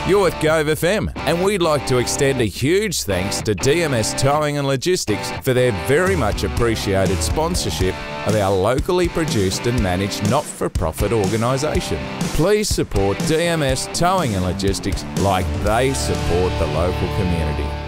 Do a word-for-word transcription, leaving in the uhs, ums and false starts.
You're with Gove F M, and we'd like to extend a huge thanks to D M S Towing and Logistics for their very much appreciated sponsorship of our locally produced and managed not-for-profit organisation. Please support D M S Towing and Logistics like they support the local community.